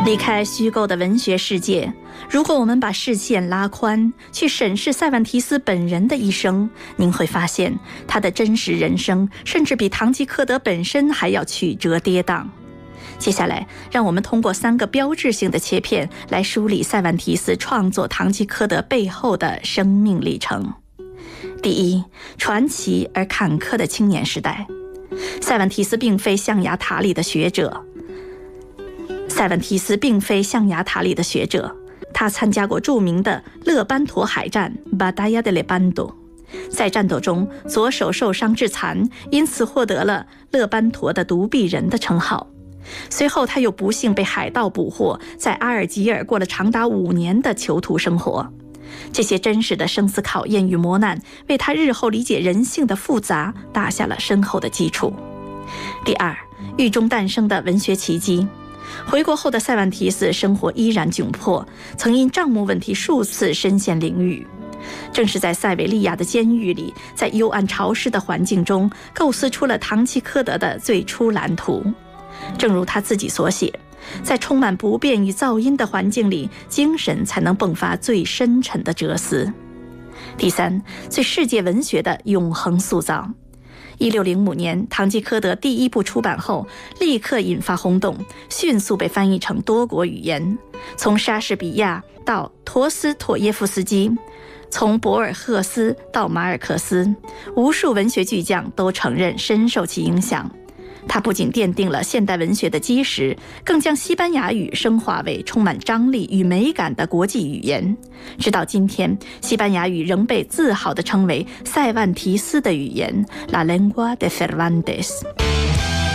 离开虚构的文学世界，如果我们把视线拉宽，去审视塞万提斯本人的一生，您会发现他的真实人生甚至比堂吉诃德本身还要曲折跌宕。接下来，让我们通过3个标志性的切片来梳理塞万提斯创作《堂吉诃德》背后的生命历程。第一，传奇而坎坷的青年时代。塞万提斯并非象牙塔里的学者，他参加过著名的勒班陀海战 Batalla de Lepanto， 在战斗中左手受伤致残，因此获得了勒班陀的独臂人的称号。随后他又不幸被海盗捕获，在阿尔及尔过了长达5年的囚徒生活。这些真实的生死考验与磨难，为他日后理解人性的复杂打下了深厚的基础。第二，狱中诞生的文学奇迹。回国后的塞万提斯生活依然窘迫，曾因账目问题数次身陷囹圄。正是在塞维利亚的监狱里，在幽暗潮湿的环境中，构思出了《堂吉诃德》的最初蓝图。正如他自己所写，在充满不便与噪音的环境里，精神才能迸发最深沉的哲思。第三，对世界文学的永恒塑造。1605年，《堂吉诃德》第1部出版后，立刻引发轰动，迅速被翻译成多国语言。从莎士比亚到陀思妥耶夫斯基，从博尔赫斯到马尔克斯，无数文学巨匠都承认深受其影响。它不仅奠定了现代文学的基石，更将西班牙语升华为充满张力与美感的国际语言。直到今天，西班牙语仍被自豪地称为塞万提斯的语言 La lengua de Cervantes。